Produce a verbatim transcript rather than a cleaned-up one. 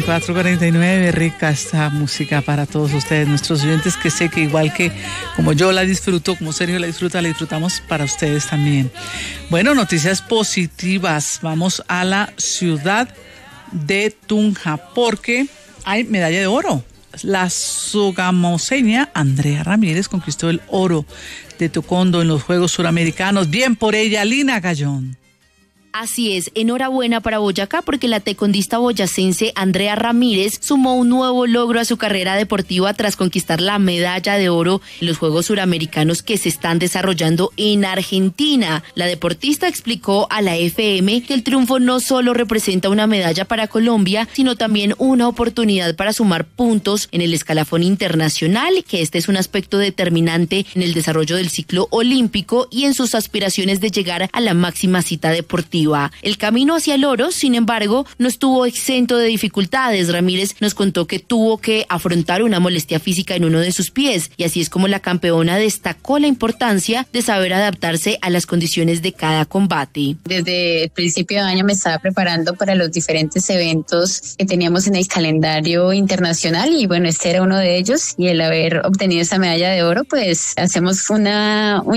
cuatro cuarenta y nueve, rica esta música para todos ustedes, nuestros oyentes, que sé que igual que como yo la disfruto, como Sergio la disfruta, la disfrutamos para ustedes también. Bueno, noticias positivas. Vamos a la ciudad de Tunja porque hay medalla de oro. La sogamoseña Andrea Ramírez conquistó el oro de taekwondo en los Juegos Suramericanos. Bien por ella, Lina Gallón. Así es, enhorabuena para Boyacá porque la taekwondista boyacense Andrea Ramírez sumó un nuevo logro a su carrera deportiva tras conquistar la medalla de oro en los Juegos Suramericanos que se están desarrollando en Argentina. La deportista explicó a la F M que el triunfo no solo representa una medalla para Colombia, sino también una oportunidad para sumar puntos en el escalafón internacional, que este es un aspecto determinante en el desarrollo del ciclo olímpico y en sus aspiraciones de llegar a la máxima cita deportiva. El camino hacia el oro, sin embargo, no estuvo exento de dificultades. Ramírez nos contó que tuvo que afrontar una molestia física en uno de sus pies, y así es como la campeona destacó la importancia de saber adaptarse a las condiciones de cada combate. Desde el principio de año me estaba preparando para los diferentes eventos que teníamos en el calendario internacional, y bueno, este era uno de ellos, y el haber obtenido esa medalla de oro, pues hacemos una